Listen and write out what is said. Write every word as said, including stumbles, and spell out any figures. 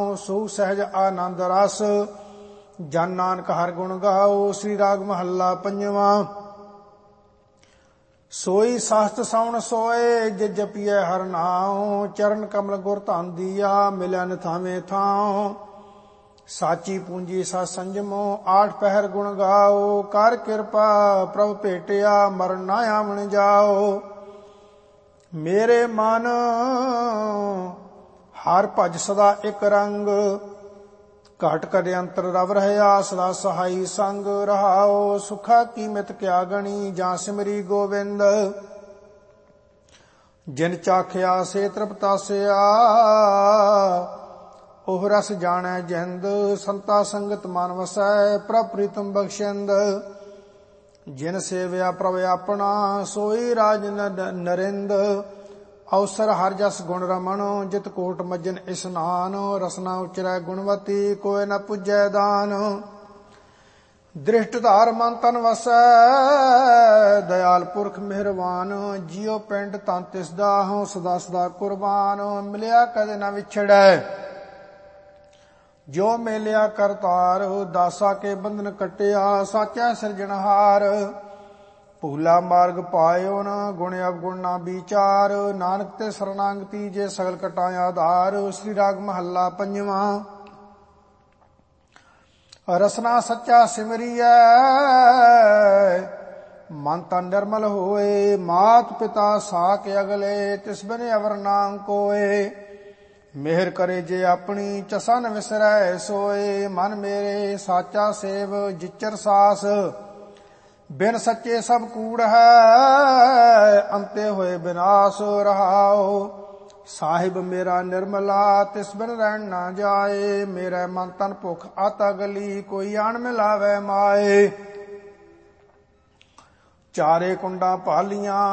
ਸੋ ਸਹਿਜ ਆਨੰਦ ਰਸ। ਜਨ ਨਾਨਕ ਹਰਿ ਗੁਣ ਗਾਓ। ਸ੍ਰੀ ਰਾਗ ਮਹੱਲਾ ਪੰਜਵਾਂ। ਸੋਈ ਸਹਸਤ ਸਵਣ ਸੋਏ ਜੇ ਜਪੀਐ ਹਰਿ ਨਾਉ। ਚਰਨ ਕਮਲ ਗੁਰ ਧਨ ਦੀਆ ਮਿਲਿਆ ਨਿਥਾਵੇਂ ਥਾਉ। ਸਾਚੀ ਪੂੰਜੀ ਸਤ ਸੰਜਮੋ ਆਠ ਪਹਿਰ ਗੁਣ ਗਾਓ। ਕਰ ਕਿਰਪਾ ਪ੍ਰਭ ਭੇਟਿਆ ਮਰਨ ਨਾ ਆਵਣ ਜਾਓ। ਮੇਰੇ ਮਨ ਹਰ ਭਜ ਸਦਾ ਇੱਕ ਰੰਗ। ਘਟ ਕਦੇ ਅੰਤਰ ਰਵ ਰਹਿਆ ਸਦਾ ਸਹਾਈ ਸੰਗ ਰਹਾਓ। ਸੁਖਾ ਕੀਮਤ ਕਿਆ ਗਣੀ ਜਾਂ ਸਿਮਰੀ ਗੋਬਿੰਦ। ਜਿਨ ਚਾਖਿਆ ਸੇ ਤ੍ਰਿਪਤਾਸਿਆ ਉਹ ਰਸ ਜਾਣੈ ਜਿੰਦ। ਸੰਤਾ ਸੰਗਤ ਮਨ ਵਸੈ ਪ੍ਰਭ ਪ੍ਰੀਤਮ ਬਖਸ਼ਿੰਦ। ਜਿਨ ਸੇਵਿਆ ਪ੍ਰਭ ਆਪਣਾ ਸੋਈ ਰਾਜ ਨਰਿੰਦ। ਅਵਸਰ ਹਰ ਜਸ ਗੁਣ ਰਮਣ ਜਿਤ ਕੋਟ ਮੱਜਨ ਇਸਨਾਨ। ਰਸਨਾ ਉਚਰੈ ਗੁਣਵਤੀ ਕੋਇ ਨ ਪੁੱਜੈ ਦਾਨ। ਦ੍ਰਿਸ਼ਟ ਧਾਰ ਮਨ ਤਨ ਵਸੈ ਦਇਆਲ ਪੁਰਖ ਮਿਹਰਬਾਨ। ਜਿਉ ਪਿੰਡ ਤਨ ਤਿਸ ਦਾ ਹਉ ਸਦਾ ਸਦਾ ਕੁਰਬਾਨ। ਮਿਲਿਆ ਕਦੇ ਨ ਵਿਛੜੈ ਜੋ ਮੇਲਿਆ ਕਰਤਾਰ। ਦਾਸਾ ਕੇ ਬੰਧਨ ਕਟਿਆ ਸਾਚਾ ਸਿਰਜਣਹਾਰ। ਭੂਲਾ ਮਾਰਗ ਪਾਇਓ ਨ ਗੁਣ ਅਵਗੁਣ ਨਾ ਵਿਚਾਰ। ਨਾਨਕ ਤੇ ਸਰਨਾਗਤੀ ਜੇ ਸਗਲ ਕਟਾ ਆਧਾਰ। ਸ੍ਰੀ ਰਾਗ ਮਹੱਲਾ ਪੰਜਵਾਂ। ਰਸਨਾ ਸੱਚਾ ਸਿਮਰੀਐ ਮਨ ਤਨ ਨਿਰਮਲ ਹੋਏ। ਮਾਤ ਪਿਤਾ ਸਾਕ ਅਗਲੇ ਤਿਸ ਬਿਨ ਅਵਰ ਨਾਮ ਕੋਏ। ਮਿਹਰ ਕਰੇ ਜੇ ਆਪਣੀ ਚਸਾ ਨ ਵਿਸਰੈ ਸੋਏ। ਮਨ ਮੇਰੇ ਸਾਚਾ ਸੇਵ ਜਿਚਰ ਸਾਸ। ਬਿਨ ਸੱਚੇ ਸਭ ਕੂੜ ਹੈ ਅੰਤੇ ਹੋਏ ਬਿਨਾਸ਼ ਰਹਾਓ। ਸਾਹਿਬ ਮੇਰਾ ਨਿਰਮਲਾ ਤਿਸ ਬਿਨ ਰਹਿਣ ਨਾ ਜਾਏ। ਮੇਰਾ ਮਨ ਤਨ ਭੁਖ ਆਤਾ ਗਲੀ ਕੋਈ ਆਣ ਮਿਲਾਵੇ ਮਾਏ। ਚਾਰੇ ਕੁੰਡਾਂ ਭਾਲੀਆਂ